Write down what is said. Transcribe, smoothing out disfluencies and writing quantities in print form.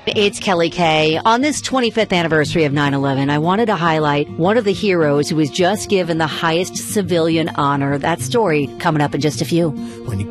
It's Kelly Kay. On this 25th anniversary of 9/11, I wanted to highlight one of the heroes who was just given the highest civilian honor. That story coming up in just a few. When you